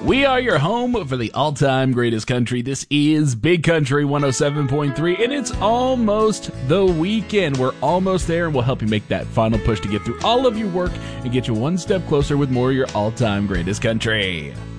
We are your home for the all-time greatest country. This is Big Country 107.3, and it's almost the weekend. We're almost there, and we'll help you make that final push to get through all of your work and get you one step closer with more of your all-time greatest country.